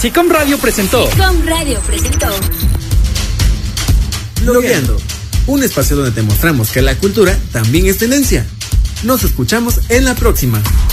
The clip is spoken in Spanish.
SICOM Radio presentó. Blogueando, un espacio donde te mostramos que la cultura también es tendencia. Nos escuchamos en la próxima.